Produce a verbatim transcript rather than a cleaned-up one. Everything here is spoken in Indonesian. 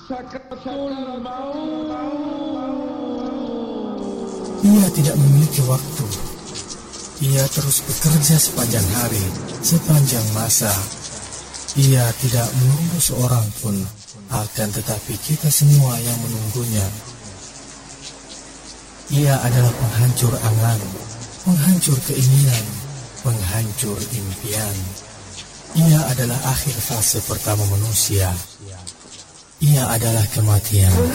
Ia tidak memiliki waktu. Ia terus bekerja sepanjang hari, sepanjang masa. Ia tidak menunggu seorang pun, akan tetapi kita semua yang menunggunya. Ia adalah penghancur angan, penghancur keinginan, penghancur impian. Ia adalah akhir fase pertama manusia. Ia adalah kematian.